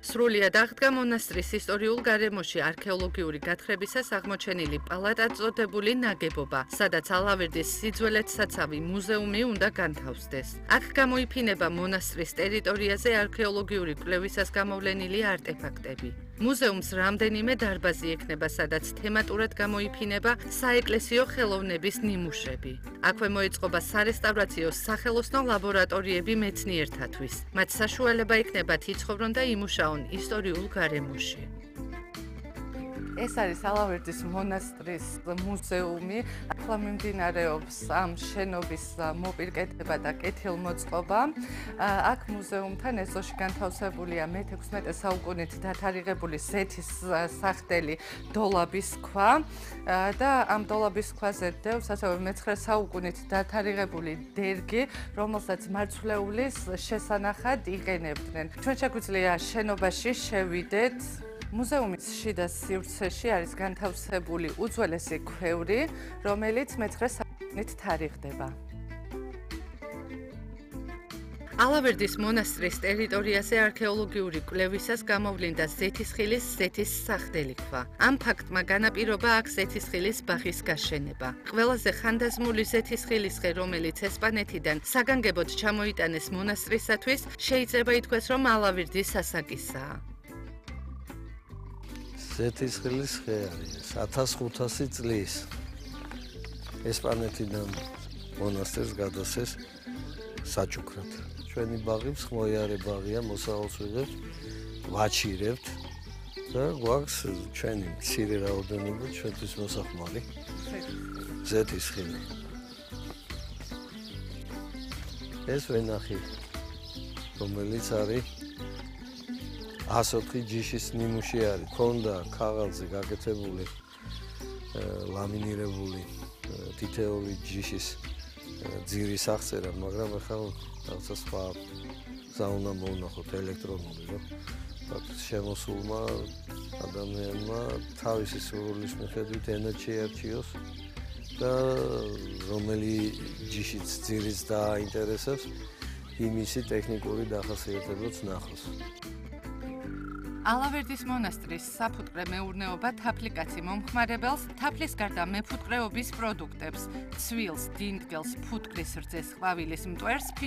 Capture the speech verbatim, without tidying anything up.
სრულიად აღდგა მონასტრის ისტორიულ გარემოში არქეოლოგიური გათხრებისას აღმოჩენილი პალატად წოდებული ნაგებობა, სადაც ალავერდის სიძველეთ საცავი მუზეუმი უნდა განთავსდეს. აქ გამოიფინება მონასტრის ტერიტორიაზე არქეოლოგიური კვლევისას გამოვლენილი არტეფაქტები. მუზეუმს რამდენიმე დარბაზი ექნება, სადაც თემატურად გამოიფინება საეკლესიო ხელოვნების ნიმუშები. აქვე მოეწყობა სარესტავრაციო სახელოსნო ლაბორატორიები მეცნიერთათვის. მათ საშუალება იქნებათ იცხოვრონ და იმუშაონ ისტორიულ გარემოში. ეს არის ალავერდის მონასტრის მუზეუმი. ახლა მიმდინარეობს ამ შენობის მოპირკეთება და კეთილმოწყობა. აქ მუზეუმთან ეზოში განთავსებულია მეთექვსმეტე საუკუნით დათარიღებული ზეთის სახდელი დოლაბის ქვა და ამ დოლაბის ქვაზე დევს ასევე მეცხრე საუკუნით დათარიღებული დერგი, რომელსაც მარცვლეულის შესანახად იყენებდნენ. ჩვენ შეგვიძლია შენობაში შევიდეთ. მუზეუმის შიდა სივრცეში არის განთავსებული უძველესი ქვევრი, რომელიც მეცხრე საუკუნით თარიღდება. ალავერდის მონასტრის ტერიტორიაზე არქეოლოგიური კვლევისას გამოვლინდა ზეთისხილის ზეთის სახდელი ქვა. ამ ფაქტმა განაპირობა აქ ზეთისხილის ბაღის გაშენება. ყველაზე ხანდაზმული ზეთისხილის ხე, რომელიც ესპანეთიდან საგანგებოდ ჩამოიტანეს მონასტრისათვის, შეიძლება ითქვას, რომ ალავერდის ასაკისაა. ზეთისხილის ხე არის ათას ხუთასი წლის ესპანეთიდან მონასტერს გადასეს საჩუქრად. ჩვენი ბაღი მსხმოიარე ბაღია, მოსავალს ვიღებთ, ვაჩირებთ და გვაქვს ჩვენი მცირე რაოდენობა ჩვენთვის მოსახმარი ზეთისხილი. ეს ვენახი, რომელიც არის ას ოთხი ჯიშის ნიმუში არის, ქონდა ქაღალდზე გაკეთებული ლამინირებული თითოეული ჯიშის ძირის აღწერა, მაგრამ ახლა რაღაცა სხვა გზა უნდა მოვნახოთ ელექტრონული, რომ შემოსულმა ადამიანმა თავისი სურვილის მიხედვით ენა შეარჩიოს და რომელი ჯიშიც ძირიც დააინტერესებს, იმისი ტექნიკური დახასიათებაც ნახოს. ალავერდის მონასტრის საფუტკრე მეურნეობა თაფლიკაცი მომხმარებელს თაფლის გარდა მეფუტკრეობის პროდუქტებს, ცვილს, დინდგელს, ფუტკრის რძეს, ყვავილის მტვერს,